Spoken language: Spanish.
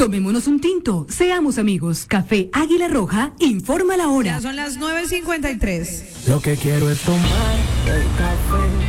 Tomémonos un tinto, seamos amigos. Café Águila Roja, informa la hora. Ya son las 9:53. Lo que quiero es tomar el café.